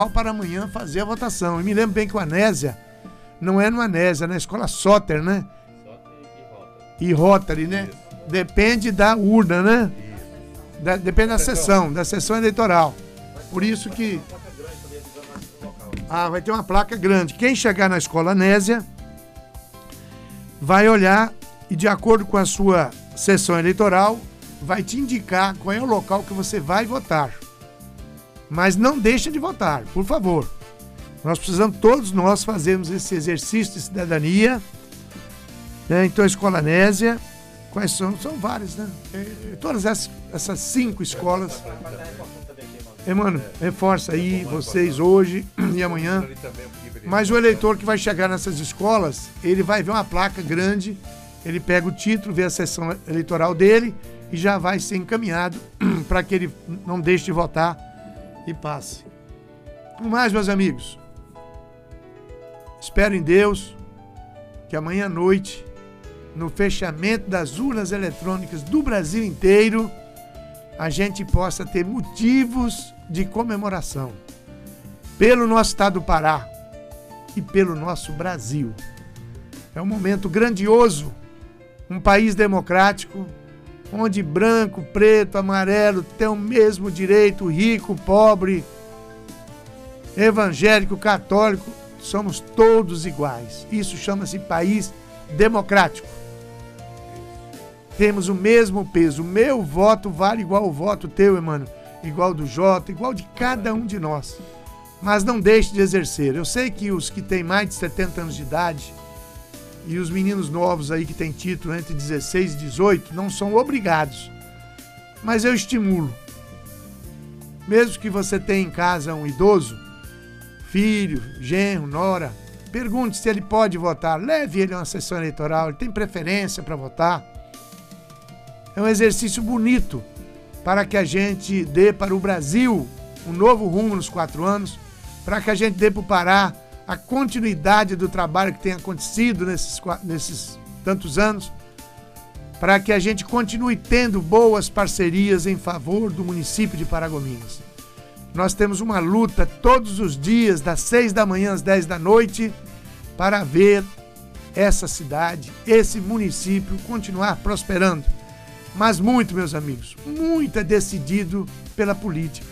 para amanhã fazer a votação. Eu me lembro bem que o Anésia, não é no Anésia, é na escola Soter, né? E Rotary, né? Isso. Depende da urna, né? Depende da sessão eleitoral. Por isso que... vai ter uma placa grande. Quem chegar na escola Anésia vai olhar e, de acordo com a sua sessão eleitoral, vai te indicar qual é o local que você vai votar. Mas não deixa de votar, por favor. Nós precisamos, todos nós, fazermos esse exercício de cidadania. Né? Então, a escola Anésia, quais são? São várias, né? Todas essas 5 escolas. Mano, reforça aí vocês hoje e amanhã. Mas o eleitor que vai chegar nessas escolas, ele vai ver uma placa grande, ele pega o título, vê a sessão eleitoral dele e já vai ser encaminhado para que ele não deixe de votar e passe. No mais, meus amigos, espero em Deus que amanhã à noite, no fechamento das urnas eletrônicas do Brasil inteiro, a gente possa ter motivos de comemoração pelo nosso estado do Pará e pelo nosso Brasil. É um momento grandioso, um país democrático, onde branco, preto, amarelo tem o mesmo direito, rico, pobre, evangélico, católico, somos todos iguais. Isso chama-se país democrático. Temos o mesmo peso. O meu voto vale igual o voto teu, Emmanuel, igual do Jota, igual de cada um de nós. Mas não deixe de exercer. Eu sei que os que têm mais de 70 anos de idade e os meninos novos aí que têm título entre 16 e 18 não são obrigados. Mas eu estimulo. Mesmo que você tenha em casa um idoso, filho, genro, nora, pergunte se ele pode votar. Leve ele a uma sessão eleitoral, ele tem preferência para votar. É um exercício bonito para que a gente dê para o Brasil um novo rumo nos 4 anos, para que a gente dê para o Pará a continuidade do trabalho que tem acontecido nesses tantos anos, para que a gente continue tendo boas parcerias em favor do município de Paragominas. Nós temos uma luta todos os dias, das 6 da manhã às 10 da noite, para ver essa cidade, esse município continuar prosperando. Mas muito, meus amigos, muito é decidido pela política.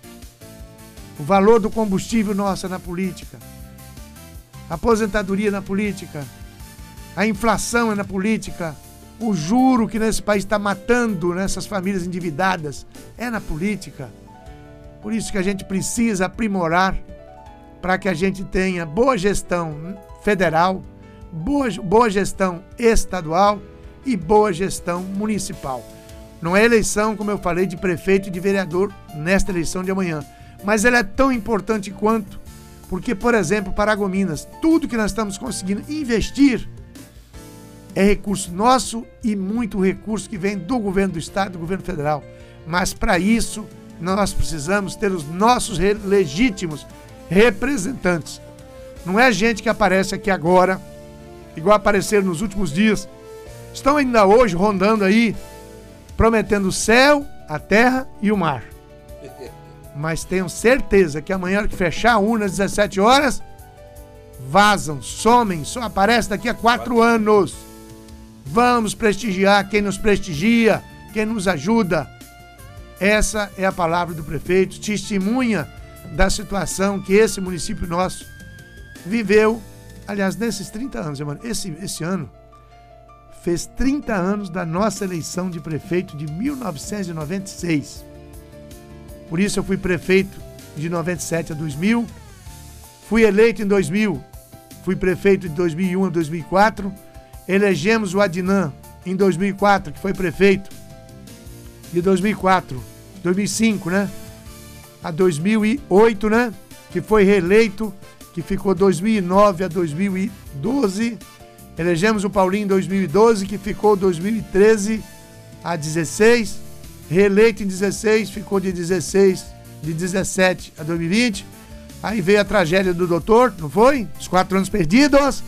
O valor do combustível nosso é na política. A aposentadoria na política. A inflação é na política. O juro que nesse país está matando nessas famílias endividadas é na política. Por isso que a gente precisa aprimorar para que a gente tenha boa gestão federal, boa gestão estadual e boa gestão municipal. Não é eleição, como eu falei, de prefeito e de vereador nesta eleição de amanhã, mas ela é tão importante quanto, porque, por exemplo, Paragominas, tudo que nós estamos conseguindo investir é recurso nosso e muito recurso que vem do governo do estado, do governo federal. Mas para isso, nós precisamos ter os nossos legítimos representantes. Não é gente que aparece aqui agora, igual apareceram nos últimos dias. Estão ainda hoje rondando aí, prometendo o céu, a terra e o mar. Mas tenho certeza que amanhã, hora que fechar a urna às 17 horas, vazam, somem, só aparece daqui a 4 anos. Vamos prestigiar quem nos prestigia, quem nos ajuda. Essa é a palavra do prefeito, testemunha da situação que esse município nosso viveu, aliás, nesses 30 anos, mano. Esse ano fez 30 anos da nossa eleição de prefeito de 1996. Por isso eu fui prefeito de 97 a 2000, fui eleito em 2000, fui prefeito de 2001 a 2004, elegemos o Adnan em 2004, que foi prefeito, de 2005, né? A 2008, né? Que foi reeleito, que ficou 2009 a 2012. Elegemos o Paulinho em 2012, que ficou 2013 a 16. Reeleito em 16, ficou de 17 a 2020. Aí veio a tragédia do doutor, não foi? Os 4 anos perdidos.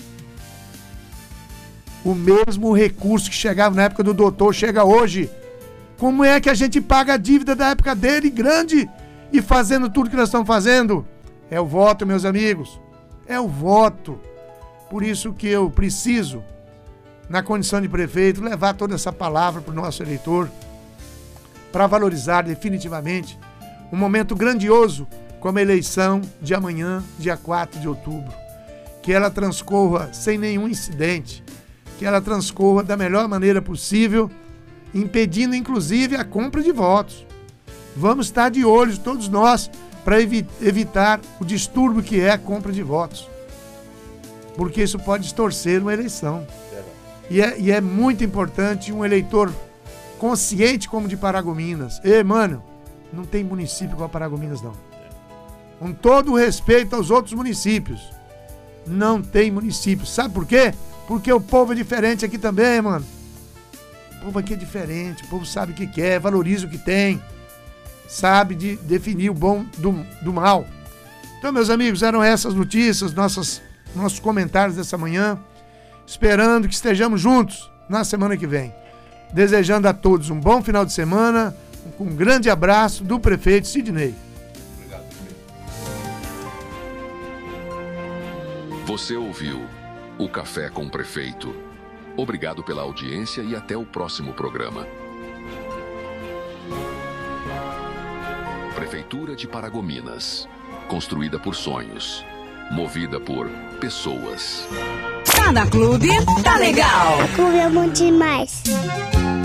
O mesmo recurso que chegava na época do doutor chega hoje. Como é que a gente paga a dívida da época dele, grande, e fazendo tudo que nós estamos fazendo? É o voto, meus amigos. É o voto. Por isso que eu preciso, na condição de prefeito, levar toda essa palavra para o nosso eleitor, para valorizar definitivamente um momento grandioso como a eleição de amanhã, dia 4 de outubro. Que ela transcorra sem nenhum incidente, que ela transcorra da melhor maneira possível, impedindo inclusive a compra de votos. Vamos estar de olho, todos nós, para evitar o distúrbio que é a compra de votos. Porque isso pode distorcer uma eleição. E é muito importante um eleitor consciente como de Paragominas. Mano, não tem município igual a Paragominas, não. Com todo o respeito aos outros municípios, não tem município. Sabe por quê? Porque o povo é diferente aqui também, mano. O povo aqui é diferente, o povo sabe o que quer, valoriza o que tem, sabe de definir o bom do mal. Então, meus amigos, eram essas notícias, nossos comentários dessa manhã, esperando que estejamos juntos na semana que vem. Desejando a todos um bom final de semana, com um grande abraço do prefeito Sidnei. Obrigado, prefeito. Você ouviu o Café com o Prefeito. Obrigado pela audiência e até o próximo programa. Prefeitura de Paragominas. Construída por sonhos. Movida por pessoas. Tá na Clube, tá legal. A Clube é bom demais.